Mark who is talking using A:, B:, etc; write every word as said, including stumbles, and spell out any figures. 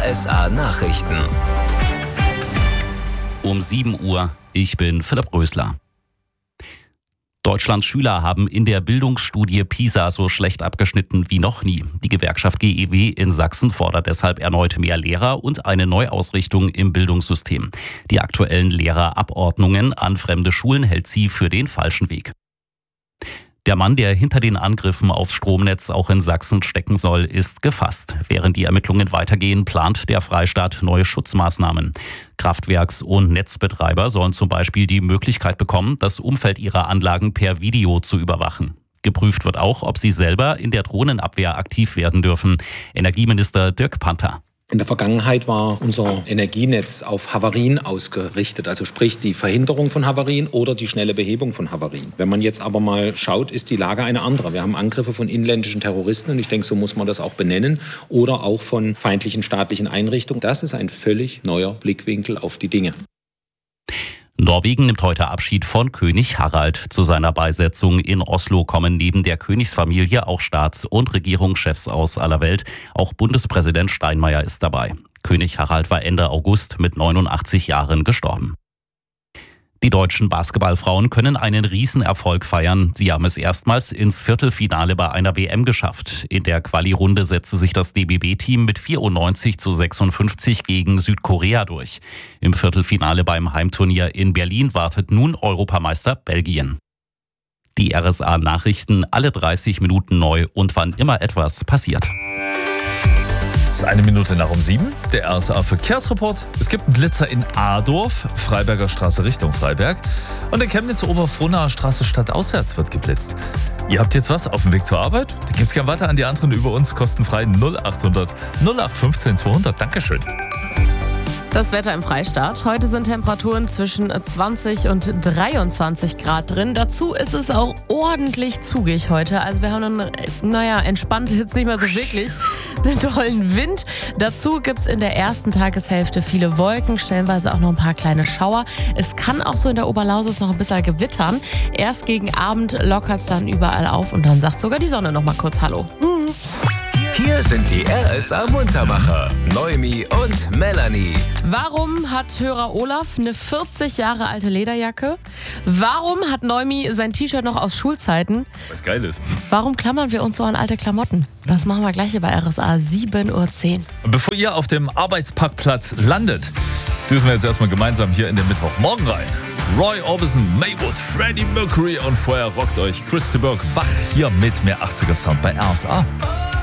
A: S A Nachrichten.
B: Um sieben Uhr, ich bin Philipp Rösler. Deutschlands Schüler haben in der Bildungsstudie PISA so schlecht abgeschnitten wie noch nie. Die Gewerkschaft G E W in Sachsen fordert deshalb erneut mehr Lehrer und eine Neuausrichtung im Bildungssystem. Die aktuellen Lehrerabordnungen an fremde Schulen hält sie für den falschen Weg. Der Mann, der hinter den Angriffen aufs Stromnetz auch in Sachsen stecken soll, ist gefasst. Während die Ermittlungen weitergehen, plant der Freistaat neue Schutzmaßnahmen. Kraftwerks- und Netzbetreiber sollen zum Beispiel die Möglichkeit bekommen, das Umfeld ihrer Anlagen per Video zu überwachen. Geprüft wird auch, ob sie selber in der Drohnenabwehr aktiv werden dürfen. Energieminister Dirk Panther.
C: In der Vergangenheit war unser Energienetz auf Havarien ausgerichtet, also sprich die Verhinderung von Havarien oder die schnelle Behebung von Havarien. Wenn man jetzt aber mal schaut, ist die Lage eine andere. Wir haben Angriffe von inländischen Terroristen und ich denke, so muss man das auch benennen, oder auch von feindlichen staatlichen Einrichtungen. Das ist ein völlig neuer Blickwinkel auf die Dinge.
B: Norwegen nimmt heute Abschied von König Harald. Zu seiner Beisetzung in Oslo kommen neben der Königsfamilie auch Staats- und Regierungschefs aus aller Welt. Auch Bundespräsident Steinmeier ist dabei. König Harald war Ende August mit neunundachtzig Jahren gestorben. Die deutschen Basketballfrauen können einen Riesenerfolg feiern. Sie haben es erstmals ins Viertelfinale bei einer W M geschafft. In der Quali-Runde setzte sich das D B B-Team mit vierundneunzig zu sechsundfünfzig gegen Südkorea durch. Im Viertelfinale beim Heimturnier in Berlin wartet nun Europameister Belgien. Die R S A-Nachrichten alle dreißig Minuten neu und wann immer etwas passiert.
D: Es ist eine Minute nach um sieben, der R S A-Verkehrsreport. Es gibt einen Blitzer in Adorf, Freiberger Straße Richtung Freiberg. Und in Chemnitz Oberfrohnaer Straße stadtauswärts wird geblitzt. Ihr habt jetzt was auf dem Weg zur Arbeit? Dann gibt's gern weiter an die anderen über uns, kostenfrei null achthundert null acht fünfzehn zweihundert. Dankeschön.
E: Das Wetter im Freistaat. Heute sind Temperaturen zwischen zwanzig und dreiundzwanzig Grad drin. Dazu ist es auch ordentlich zugig heute. Also wir haben einen, naja, entspannt jetzt nicht mehr so wirklich, einen tollen Wind. Dazu gibt es in der ersten Tageshälfte viele Wolken, stellenweise auch noch ein paar kleine Schauer. Es kann auch so in der Oberlausitz noch ein bisschen gewittern. Erst gegen Abend lockert es dann überall auf und dann sagt sogar die Sonne noch mal kurz Hallo.
A: Hier sind die R S A-Muntermacher, Noemi und Melanie.
E: Warum hat Hörer Olaf eine vierzig Jahre alte Lederjacke? Warum hat Noemi sein T-Shirt noch aus Schulzeiten?
D: Was geil ist.
E: Warum klammern wir uns so an alte Klamotten? Das machen wir gleich hier bei R S A sieben Uhr zehn.
D: Und bevor ihr auf dem Arbeitsparkplatz landet, düsen wir jetzt erstmal gemeinsam hier in den Mittwochmorgen rein. Roy Orbison, Maywood, Freddie Mercury und vorher rockt euch Chris de Burgh wach hier mit mehr achtziger Sound bei R S A.